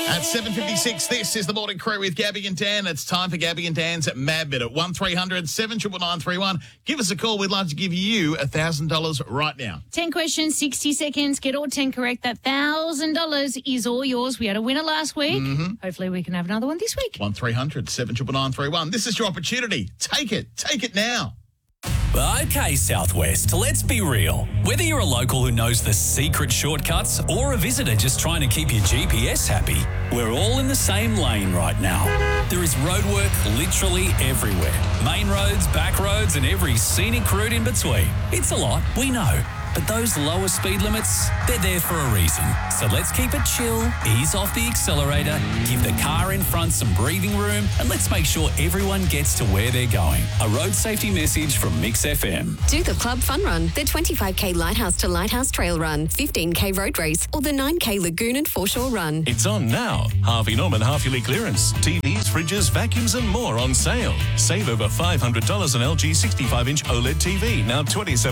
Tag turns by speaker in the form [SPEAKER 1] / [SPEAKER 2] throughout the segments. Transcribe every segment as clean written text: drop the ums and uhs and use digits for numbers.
[SPEAKER 1] At 7:56, this is the Morning Crew with Gabby and Dan. It's time for Gabby and Dan's at Mad Bit at 1300 79931. Give us a call. We'd love to give you $1,000 right now.
[SPEAKER 2] 10 questions, 60 seconds. Get all 10 correct. That $1,000 is all yours. We had a winner last week. Hopefully we can have another one this week.
[SPEAKER 1] 1300 79931. This is your opportunity. Take it. Take it now.
[SPEAKER 3] Okay, Southwest, let's be real. Whether you're a local who knows the secret shortcuts or a visitor just trying to keep your GPS happy, we're all in the same lane right now. There is roadwork literally everywhere. Main roads, back roads, and every scenic route in between. It's a lot, we know. But those lower speed limits, they're there for a reason. So let's keep it chill, ease off the accelerator, give the car in front some breathing room, and let's make sure everyone gets to where they're going. A road safety message from Mix FM.
[SPEAKER 4] Do the Club Fun Run, the 25k Lighthouse to Lighthouse Trail Run, 15k Road Race, or the 9k Lagoon and Foreshore Run.
[SPEAKER 5] It's on now. Harvey Norman half-yearly clearance. TVs, fridges, vacuums and more on sale. Save over $500 on LG 65-inch OLED TV, now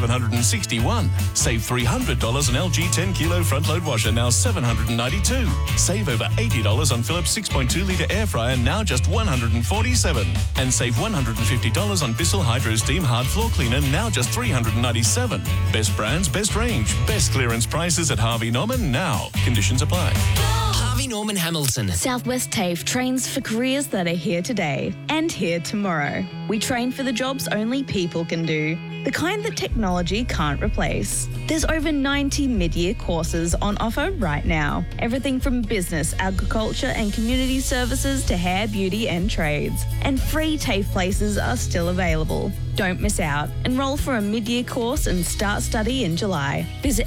[SPEAKER 5] $2,761. Save $300 on LG 10-kilo front-load washer, now $792. Save over $80 on Philips 6.2-litre air fryer, now just $147. And save $150 on Bissell Hydro Steam Hard Floor Cleaner, now just $397. Best brands, best range, best clearance prices at Harvey Norman now. Conditions apply.
[SPEAKER 6] Harvey Norman Hamilton.
[SPEAKER 7] Southwest TAFE trains for careers that are here today and here tomorrow. We train for the jobs only people can do, the kind that technology can't replace. There's over 90 mid-year courses on offer right now. Everything from business, agriculture and community services to hair, beauty and trades. And free TAFE places are still available. Don't miss out. Enrol for a mid-year course and start study in July. Visit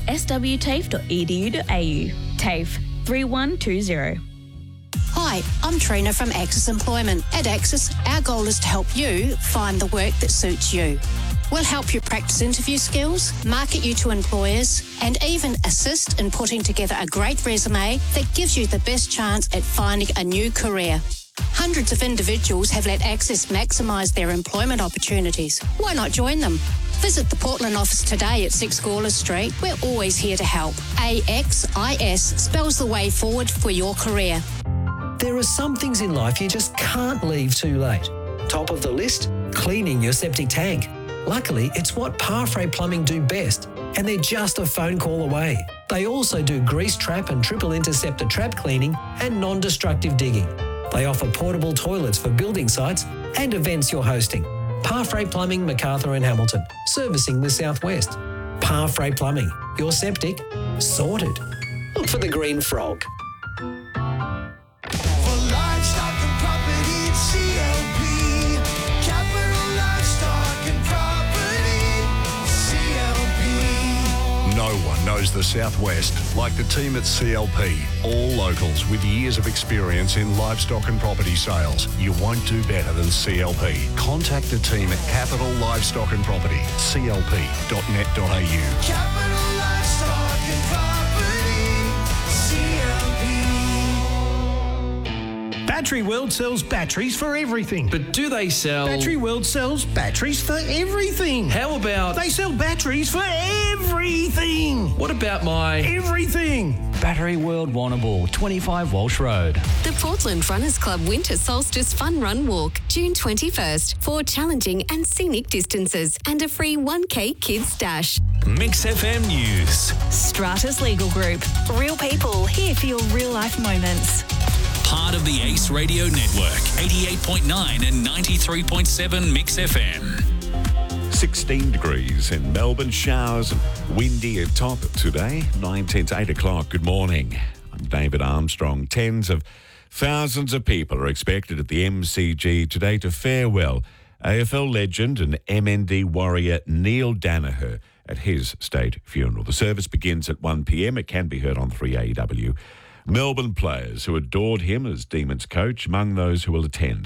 [SPEAKER 7] swtafe.edu.au. TAFE 3120.
[SPEAKER 8] Hi, I'm Trina from Axis Employment. At Axis, our goal is to help you find the work that suits you. We'll help you practice interview skills, market you to employers, and even assist in putting together a great resume that gives you the best chance at finding a new career. Hundreds of individuals have let Axis maximise their employment opportunities. Why not join them? Visit the Portland office today at 6 Gawler Street. We're always here to help. AXIS spells the way forward for your career.
[SPEAKER 6] There are some things in life you just can't leave too late. Top of the list, cleaning your septic tank. Luckily, it's what Parfrey Plumbing do best, and they're just a phone call away. They also do grease trap and triple interceptor trap cleaning and non-destructive digging. They offer portable toilets for building sites and events you're hosting. Parfrey Plumbing, Macarthur and Hamilton, servicing the Southwest. Parfrey Plumbing, your septic sorted. Look for the green frog.
[SPEAKER 9] No one knows the Southwest like the team at CLP. All locals with years of experience in livestock and property sales. You won't do better than CLP. Contact the team at Capital Livestock and Property, clp.net.au.
[SPEAKER 10] Capital Livestock and Property, CLP.
[SPEAKER 11] Battery World sells batteries for everything.
[SPEAKER 12] But do they sell...
[SPEAKER 11] Battery World sells batteries for everything.
[SPEAKER 12] How about...
[SPEAKER 11] They sell batteries for everything.
[SPEAKER 12] What about my...
[SPEAKER 11] Everything.
[SPEAKER 12] Battery World Warrnambool, 25 Walsh Road.
[SPEAKER 4] The Portland Runners Club Winter Solstice Fun Run Walk, June 21st. 4 challenging and scenic distances and a free 1K Kids Dash.
[SPEAKER 3] Mix FM News.
[SPEAKER 13] Stratus Legal Group. Real people here for your real-life moments.
[SPEAKER 3] Part of the Ace Radio Network, 88.9 and 93.7 Mix FM.
[SPEAKER 14] 16 degrees in Melbourne, showers and windy at top today, 9:10 to 8 o'clock. Good morning. I'm David Armstrong. Tens of thousands of people are expected at the MCG today to farewell AFL legend and MND warrior Neil Danaher at his state funeral. The service begins at 1 p.m. It can be heard on 3AW. Melbourne players who adored him as Demons coach among those who will attend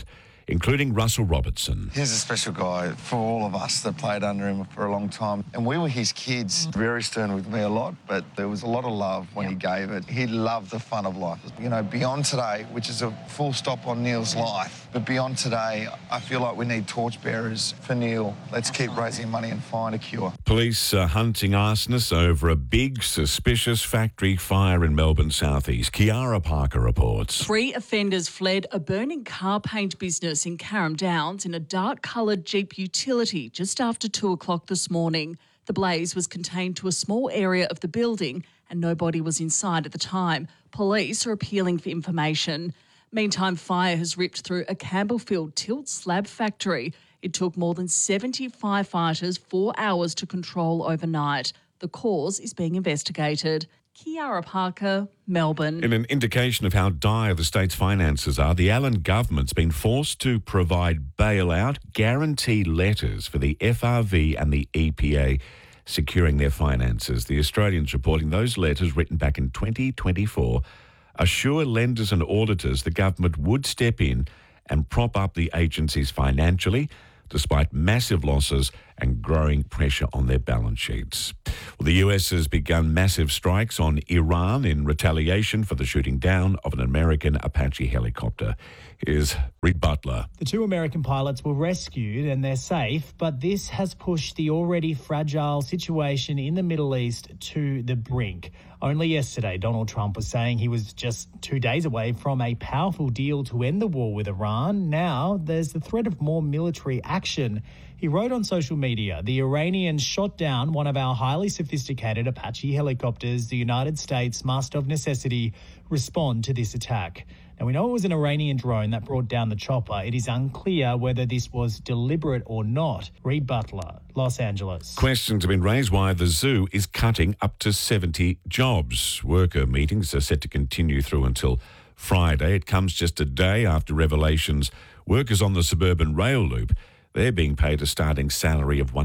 [SPEAKER 14] including Russell Robertson.
[SPEAKER 15] He's a special guy for all of us that played under him for a long time. And we were his kids. Very stern with me a lot, but there was a lot of love when he gave it. He loved the fun of life. You know, beyond today, which is a full stop on Neil's life, but beyond today, I feel like we need torchbearers for Neil. Let's keep raising money and find a cure.
[SPEAKER 14] Police are hunting arsonists over a big suspicious factory fire in Melbourne southeast. Kiara Parker reports.
[SPEAKER 16] 3 offenders fled a burning car paint business in Carrum Downs in a dark-coloured Jeep utility just after 2 o'clock this morning. The blaze was contained to a small area of the building and nobody was inside at the time. Police are appealing for information. Meantime, fire has ripped through a Campbellfield tilt slab factory. It took more than 70 firefighters 4 hours to control overnight. The cause is being investigated. Kiara Parker, Melbourne.
[SPEAKER 14] In an indication of how dire the state's finances are, the Allen government's been forced to provide bailout guarantee letters for the FRV and the EPA securing their finances. The Australian's reporting those letters written back in 2024 assure lenders and auditors the government would step in and prop up the agencies financially, despite massive losses and growing pressure on their balance sheets. Well, the US has begun massive strikes on Iran in retaliation for the shooting down of an American Apache helicopter. Here's Reed Butler.
[SPEAKER 17] The 2 American pilots were rescued and they're safe, but this has pushed the already fragile situation in the Middle East to the brink. Only yesterday, Donald Trump was saying he was just 2 days away from a powerful deal to end the war with Iran. Now there's the threat of more military action. He wrote on social media, the Iranians shot down one of our highly sophisticated Apache helicopters. The United States must, of necessity, respond to this attack. Now, we know it was an Iranian drone that brought down the chopper. It is unclear whether this was deliberate or not. Reed Butler, Los Angeles.
[SPEAKER 14] Questions have been raised why the zoo is cutting up to 70 jobs. Worker meetings are set to continue through until Friday. It comes just a day after revelations workers on the suburban rail loop, they're being paid a starting salary of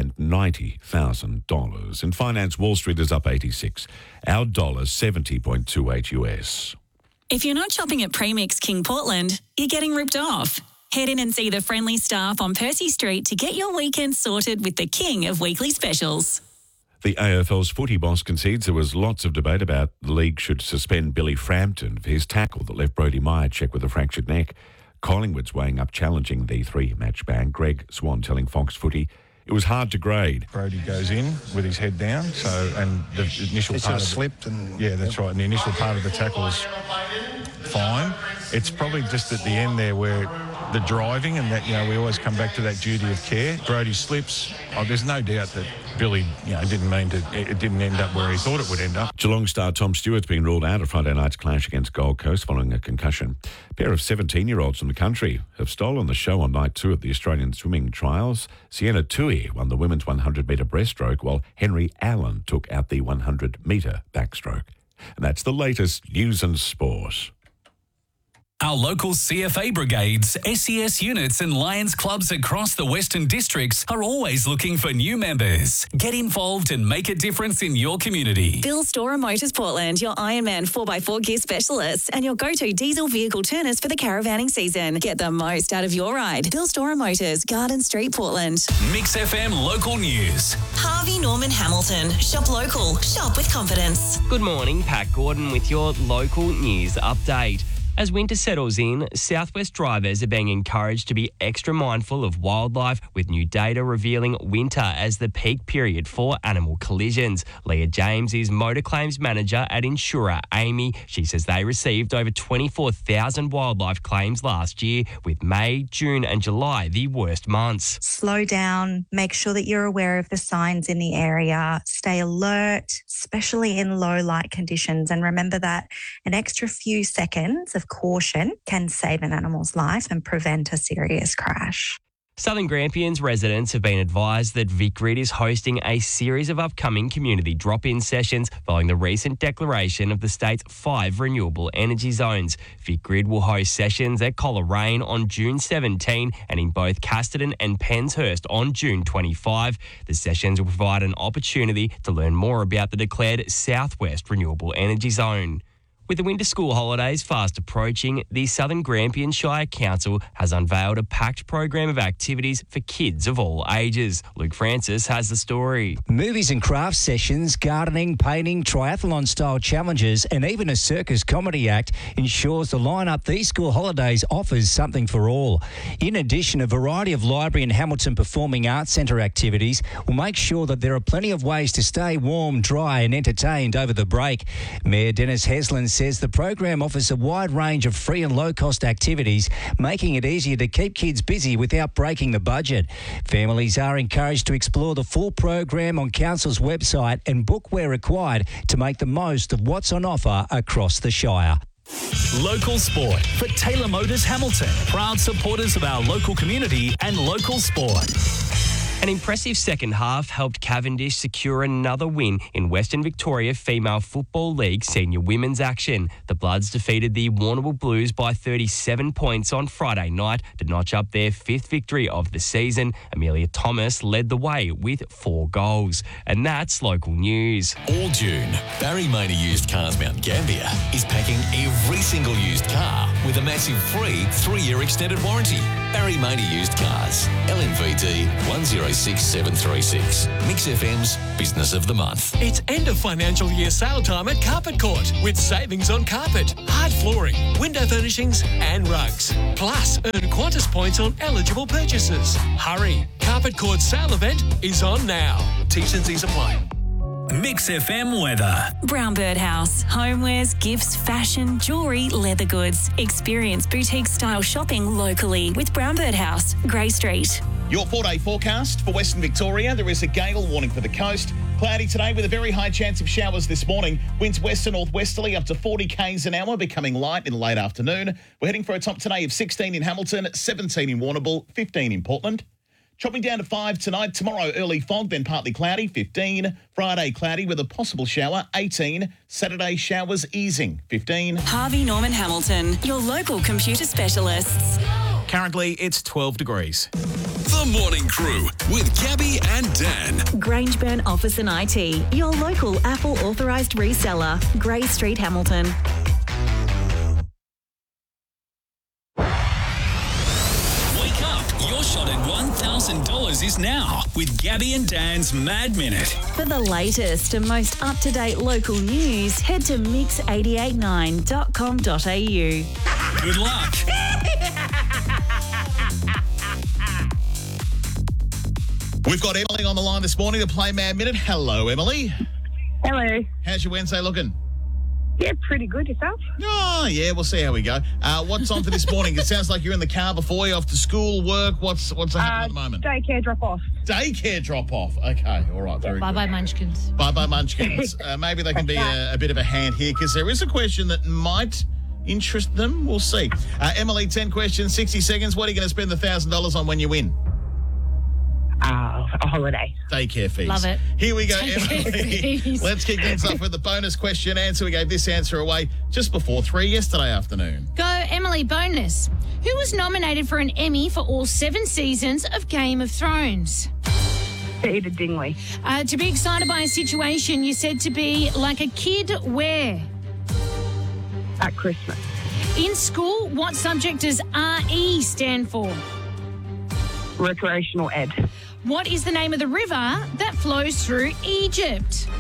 [SPEAKER 14] $190,000. In finance, Wall Street is up 86. Our dollar 70.28 US.
[SPEAKER 18] If you're not shopping at Premix King Portland, you're getting ripped off. Head in and see the friendly staff on Percy Street to get your weekend sorted with the king of weekly specials.
[SPEAKER 14] The AFL's footy boss concedes there was lots of debate about the league should suspend Billy Frampton for his tackle that left Brodie Myercheck with a fractured neck. Collingwood's weighing up challenging the 3-match ban. Greg Swan telling Fox Footy it was hard to grade.
[SPEAKER 19] Brodie goes in with his head down, and the initial
[SPEAKER 15] It
[SPEAKER 19] part
[SPEAKER 15] sort of
[SPEAKER 19] of
[SPEAKER 15] slipped and...
[SPEAKER 19] Yeah, that's right. And the initial part of the tackle was fine. It's probably just at the end there where the driving and that, we always come back to that duty of care. Brodie slips. There's no doubt that Billy, didn't mean to, it didn't end up where he thought it would end up.
[SPEAKER 14] Geelong star Tom Stewart's been ruled out of Friday night's clash against Gold Coast following a concussion. A pair of 17-year-olds from the country have stolen the show on night 2 at the Australian swimming trials. Sienna Tui won the women's 100-metre breaststroke, while Henry Allen took out the 100-metre backstroke. And that's the latest news and sport.
[SPEAKER 3] Our local CFA brigades, SES units and Lions clubs across the Western Districts are always looking for new members. Get involved and make a difference in your community.
[SPEAKER 18] Bill Storer Motors Portland, your Ironman 4x4 gear specialists and your go-to diesel vehicle turners for the caravanning season. Get the most out of your ride. Bill Storer Motors, Garden Street, Portland.
[SPEAKER 3] Mix FM local news.
[SPEAKER 18] Harvey Norman Hamilton. Shop local. Shop with confidence.
[SPEAKER 20] Good morning, Pat Gordon with your local news update. As winter settles in, Southwest drivers are being encouraged to be extra mindful of wildlife, with new data revealing winter as the peak period for animal collisions. Leah James is motor claims manager at insurer Amy. She says they received over 24,000 wildlife claims last year, with May, June and July the worst months.
[SPEAKER 21] Slow down, make sure that you're aware of the signs in the area, stay alert, especially in low light conditions, and remember that an extra few seconds of caution can save an animal's life and prevent a serious crash.
[SPEAKER 20] Southern Grampians residents have been advised that VicGrid is hosting a series of upcoming community drop-in sessions following the recent declaration of the state's 5 renewable energy zones. VicGrid will host sessions at Coleraine on June 17 and in both Casterton and Penshurst on June 25. The sessions will provide an opportunity to learn more about the declared Southwest Renewable Energy Zone. With the winter school holidays fast approaching, the Southern Grampian Shire Council has unveiled a packed program of activities for kids of all ages. Luke Francis has the story.
[SPEAKER 2] Movies and craft sessions, gardening, painting, triathlon-style challenges and even a circus comedy act ensures the lineup these school holidays offers something for all. In addition, a variety of library and Hamilton Performing Arts Centre activities will make sure that there are plenty of ways to stay warm, dry and entertained over the break. Mayor Dennis Heslin says the program offers a wide range of free and low-cost activities, making it easier to keep kids busy without breaking the budget. Families are encouraged to explore the full program on Council's website and book where required to make the most of what's on offer across the Shire.
[SPEAKER 3] Local sport for Taylor Motors Hamilton. Proud supporters of our local community and local sport.
[SPEAKER 20] An impressive second half helped Cavendish secure another win in Western Victoria Female Football League Senior Women's action. The Bloods defeated the Warrnambool Blues by 37 points on Friday night to notch up their 5th victory of the season. Amelia Thomas led the way with 4 goals. And that's local news.
[SPEAKER 22] All June, Barry Maynard Used Cars Mount Gambier is packing every single used car with a massive free 3-year extended warranty. Barry Maynard Used Cars, LNVT 106736. Mix FM's Business of the Month.
[SPEAKER 23] It's end of financial year sale time at Carpet Court with savings on carpet, hard flooring, window furnishings and rugs. Plus, earn Qantas points on eligible purchases. Hurry! Carpet Court's sale event is on now. T's and C's apply.
[SPEAKER 3] Mix FM weather.
[SPEAKER 18] Brown Bird House. Homewares, gifts, fashion, jewellery, leather goods. Experience boutique-style shopping locally with Brown Bird House, Grey Street.
[SPEAKER 1] Your 4-day forecast for Western Victoria. There is a gale warning for the coast. Cloudy today with a very high chance of showers this morning. Winds west to northwesterly up to 40 k's an hour, becoming light in the late afternoon. We're heading for a top today of 16 in Hamilton, 17 in Warrnambool, 15 in Portland. Chopping down to 5 tonight. Tomorrow, early fog, then partly cloudy, 15. Friday, cloudy with a possible shower, 18. Saturday, showers easing, 15.
[SPEAKER 18] Harvey Norman Hamilton, your local computer specialists.
[SPEAKER 1] Currently, it's 12 degrees.
[SPEAKER 22] The Morning Crew with Gabby and Dan.
[SPEAKER 13] Grangeburn Office and IT, your local Apple authorised reseller. Grey Street, Hamilton.
[SPEAKER 3] Wake up. Your shot at $1,000 is now with Gabby and Dan's Mad Minute.
[SPEAKER 13] For the latest and most up-to-date local news, head to mix889.com.au.
[SPEAKER 3] Good luck.
[SPEAKER 1] We've got Emily on the line this morning to play Mad Minute. Hello, Emily.
[SPEAKER 24] Hello.
[SPEAKER 1] How's your Wednesday looking?
[SPEAKER 24] Yeah, pretty good. Yourself?
[SPEAKER 1] Oh, yeah, we'll see how we go. What's on for this morning? It sounds like you're in the car before you off to school, work. What's happening at the moment?
[SPEAKER 24] Daycare drop-off.
[SPEAKER 1] Daycare drop-off. Okay, all right, very good.
[SPEAKER 25] Bye-bye, Munchkins.
[SPEAKER 1] Bye-bye, Munchkins. Maybe they can be a bit of a hand here because there is a question that might interest them. We'll see. Emily, 10 questions, 60 seconds. What are you going to spend the $1,000 on when you win?
[SPEAKER 24] A holiday.
[SPEAKER 1] Daycare fees.
[SPEAKER 25] Love it.
[SPEAKER 1] Here we go,
[SPEAKER 25] Daycare
[SPEAKER 1] Emily.
[SPEAKER 25] fees.
[SPEAKER 1] Let's kick things off with the bonus question answer. We gave this answer away just before 3 yesterday afternoon.
[SPEAKER 25] Go, Emily. Bonus. Who was nominated for an Emmy for all 7 seasons of Game of Thrones?
[SPEAKER 24] Peter Dingley.
[SPEAKER 25] To be excited by a situation, you said to be like a kid where?
[SPEAKER 24] At Christmas.
[SPEAKER 25] In school, what subject does RE stand for?
[SPEAKER 24] Recreational ed.
[SPEAKER 25] What is the name of the river that flows through Egypt?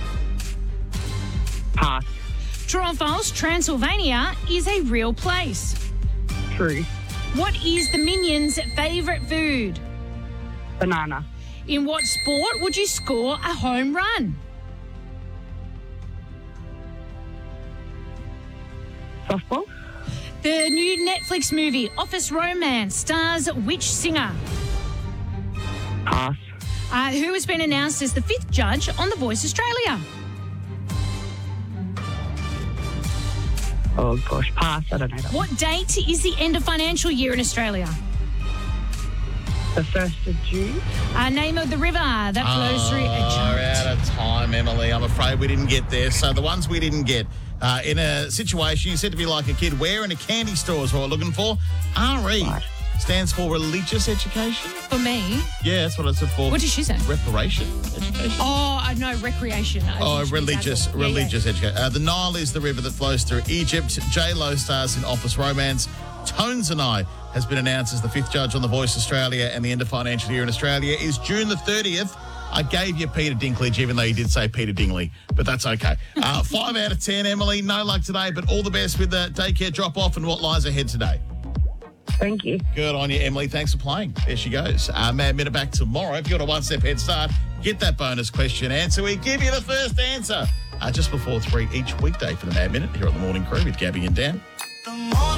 [SPEAKER 24] Pass.
[SPEAKER 25] True or false, Transylvania is a real place.
[SPEAKER 24] True.
[SPEAKER 25] What is the Minions' favourite food?
[SPEAKER 24] Banana.
[SPEAKER 25] In what sport would you score a home run?
[SPEAKER 24] Softball.
[SPEAKER 25] The new Netflix movie, Office Romance, stars which singer?
[SPEAKER 24] Pass.
[SPEAKER 25] Who has been announced as the 5th judge on The Voice Australia?
[SPEAKER 24] Oh, gosh. Pass. I don't know that.
[SPEAKER 25] What date is the end of financial year in Australia?
[SPEAKER 24] The 1st of June.
[SPEAKER 25] Name of the river that flows through
[SPEAKER 1] We're out of time, Emily. I'm afraid we didn't get there. So the ones we didn't get, in a situation you said to be like a kid, where in a candy store is what we're looking for. RE. Right. stands for religious education.
[SPEAKER 25] For me.
[SPEAKER 1] Yeah, that's what it stood for.
[SPEAKER 25] What did she say?
[SPEAKER 1] Reparation education.
[SPEAKER 25] Oh, I know, recreation.
[SPEAKER 1] Religious education. The Nile is the river that flows through Egypt. J-Lo stars in Office Romance. Tones and I has been announced as the 5th judge on The Voice Australia, and the end of financial year in Australia is June the 30th. I gave you Peter Dinklage, even though you did say Peter Dingley, but that's okay. 5 out of 10, Emily. No luck today, but all the best with the daycare drop-off and what lies ahead today.
[SPEAKER 24] Thank you.
[SPEAKER 1] Good on you, Emily. Thanks for playing. There she goes. Mad Minute back tomorrow. If you've got a one-step head start, get that bonus question answer. We give you the first answer just before 3 each weekday for the Mad Minute here on The Morning Crew with Gabby and Dan.